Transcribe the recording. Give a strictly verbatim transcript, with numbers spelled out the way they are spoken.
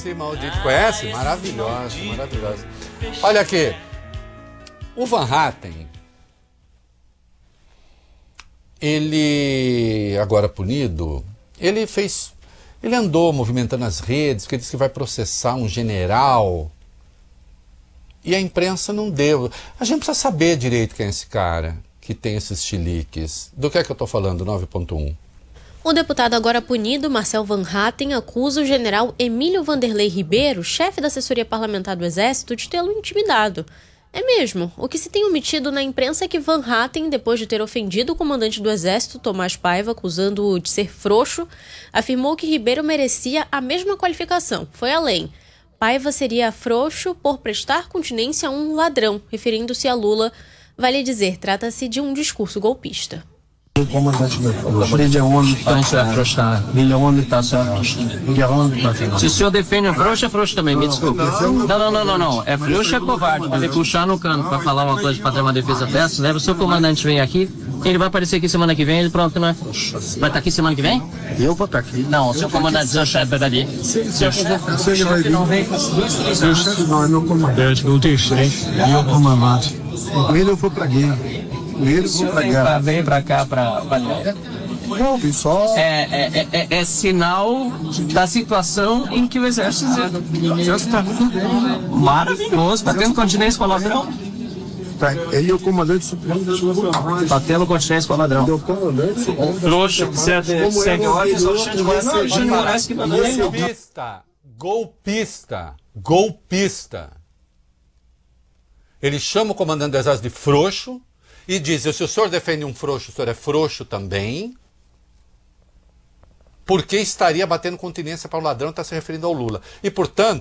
Conhece, maldito. Conhece? Maravilhosa, maravilhosa. Olha aqui. O Van Hatten, ele, agora punido, ele fez... Ele andou movimentando as redes, porque disse que vai processar um general. E a imprensa não deu. A gente precisa saber direito quem é esse cara que tem esses chiliques. Do que é que eu estou falando, nove ponto um? O deputado agora punido, Marcel Van Hatten, acusa o general Emílio Vanderlei Ribeiro, chefe da assessoria parlamentar do Exército, de tê-lo intimidado. É mesmo. O que se tem omitido na imprensa é que Van Hatten, depois de ter ofendido o comandante do Exército, Tomás Paiva, acusando-o de ser frouxo, afirmou que Ribeiro merecia a mesma qualificação. Foi além. Paiva seria frouxo por prestar continência a um ladrão, referindo-se a Lula. Vale dizer, trata-se de um discurso golpista. O comandante da frouxa. Desde onde está frouxa? Desde onde está frouxa? De onde está? Se o senhor defende a frouxa, é frouxa também, me desculpe. Não, não, não, não, não. É frouxa, é covarde. Pra ele puxar no canto pra falar uma coisa, pra ter uma defesa dessa, leva o seu comandante vem aqui, ele vai aparecer aqui semana que vem, ele pronto, não é frouxa. Vai estar aqui semana que vem? Eu vou estar aqui. Não, o seu comandante, seu chefe, é dali. Seu chefe. Se ele vai vir, seu chefe não, é meu comandante. Não tem chefe. Meu comandante. Com ele eu vou pra guerra. Ele vou pra guerra. Vem pra cá, pra... Não, pessoal. É, é, é, é sinal da situação em que o exército já está maravilhoso, está tendo continência com o ladrão. Tá, ele é o comandante supremo da sua vontade. Está tendo continência com o ladrão. Ele é o comandante supremo. Trouxa, segue ordens, parece que Golpista, golpista, golpista. Ele chama o comandante do exército de frouxo e diz, se o senhor defende um frouxo, o senhor é frouxo também, porque estaria batendo continência para o ladrão, está se referindo ao Lula. E, portanto,